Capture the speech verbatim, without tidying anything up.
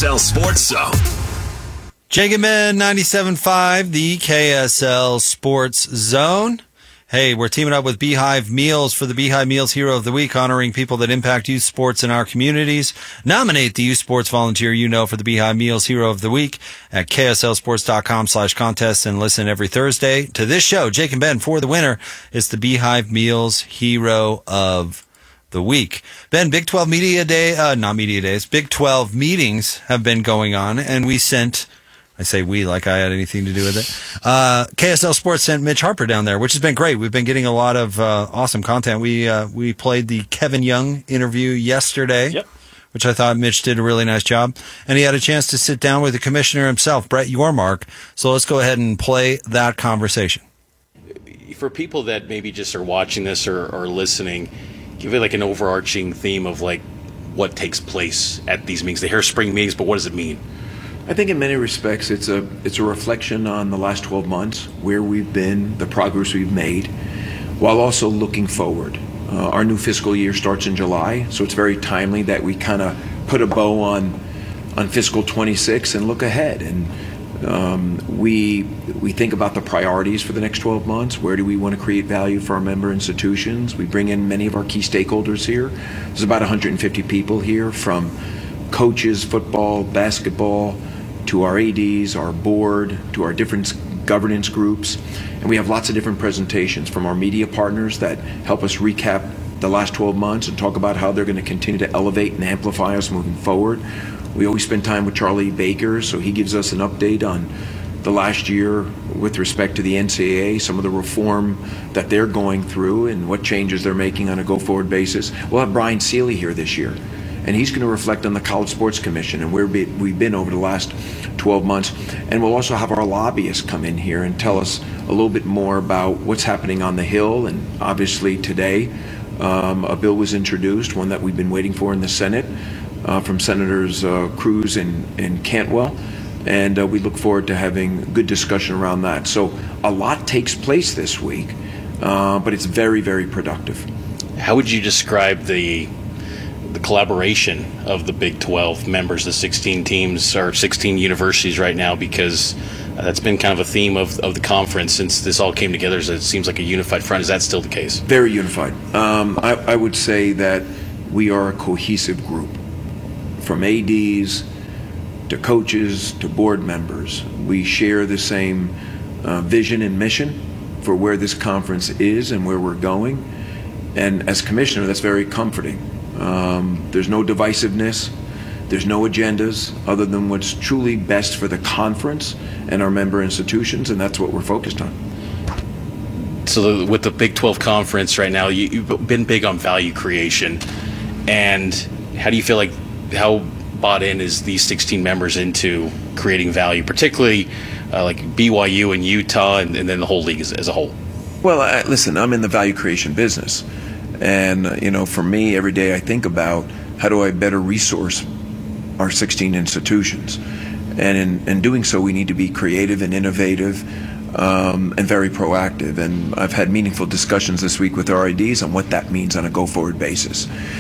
L Sports Zone. Jacob Ben, ninety-seven point five, the K S L Sports Zone. Hey, we're teaming up with Beehive Meals for the Beehive Meals Hero of the Week, honoring people that impact youth sports in our communities. Nominate the youth sports volunteer you know for the Beehive Meals Hero of the Week at kslsports.com slash contest and listen every Thursday to this show. Jake and Ben, for the winner, is the Beehive Meals Hero of the Week. Ben, Big twelve Media Day, uh, not Media Days, Big twelve meetings have been going on, and we sent... I say we like I had anything to do with it. Uh, K S L Sports sent Mitch Harper down there, which has been great. We've been getting a lot of uh, awesome content. We uh, we played the Kevin Young interview yesterday, yep. which I thought Mitch did a really nice job. And he had a chance to sit down with the commissioner himself, Brett Yormark. So let's go ahead and play that conversation. For people that maybe just are watching this or, or listening, give it like an overarching theme of like what takes place at these meetings. They hear spring meetings, but what does it mean? I think in many respects it's a it's a reflection on the last twelve months, where we've been, the progress we've made, while also looking forward. Uh, our new fiscal year starts in July, so it's very timely that we kind of put a bow on on fiscal twenty-six and look ahead. And um, we we think about the priorities for the next twelve months. Where do we want to create value for our member institutions? We bring in many of our key stakeholders here. There's about one hundred fifty people here, from coaches, football, basketball, to our A Ds, our board, to our different governance groups. And we have lots of different presentations from our media partners that help us recap the last twelve months and talk about how they're going to continue to elevate and amplify us moving forward. We always spend time with Charlie Baker, so he gives us an update on the last year with respect to the N C double A, some of the reform that they're going through and what changes they're making on a go-forward basis. We'll have Brian Seeley here this year, and he's going to reflect on the College Sports Commission and where we've been over the last twelve months. And we'll also have our lobbyists come in here and tell us a little bit more about what's happening on the Hill. And obviously today, um, a bill was introduced, one that we've been waiting for in the Senate, uh, from Senators uh, Cruz and, and Cantwell. And uh, we look forward to having good discussion around that. So a lot takes place this week, uh, but it's very, very productive. How would you describe the the collaboration of the Big twelve members, the sixteen teams or sixteen universities right now, because uh, that's been kind of a theme of, of the conference since this all came together. So it seems like a unified front. Is that still the case? Very unified. Um, I, I would say that we are a cohesive group, from A Ds to coaches to board members. We share the same uh, vision and mission for where this conference is and where we're going. And as commissioner, that's very comforting. Um, there's no divisiveness, there's no agendas other than what's truly best for the conference and our member institutions, and that's what we're focused on. So the, with the Big twelve conference right now, you, you've been big on value creation, and how do you feel like, how bought in is these sixteen members into creating value, particularly uh, like B Y U and Utah, and, and then the whole league as, as a whole? Well, I, listen, I'm in the value creation business. And, you know, for me, every day I think about how do I better resource our sixteen institutions. And in, in doing so, we need to be creative and innovative um, and very proactive. And I've had meaningful discussions this week with our I Ds on what that means on a go-forward basis.